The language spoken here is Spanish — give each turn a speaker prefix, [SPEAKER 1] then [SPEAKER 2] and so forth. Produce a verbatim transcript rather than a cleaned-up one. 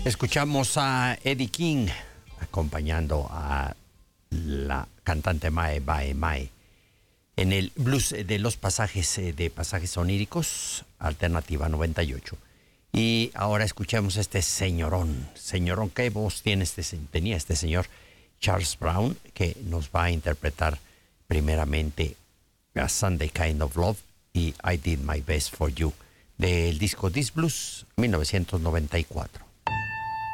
[SPEAKER 1] Escuchamos a Eddie King acompañando a la cantante Mae Bae Mae en el blues de los pasajes de pasajes oníricos, Alternativa noventa y ocho. Y ahora escuchamos a este señorón, señorón, ¿qué voz tiene este, tenía este señor Charles Brown? Que nos va a interpretar primeramente A Sunday Kind of Love y I Did My Best for You, del disco This Blues mil novecientos noventa y cuatro.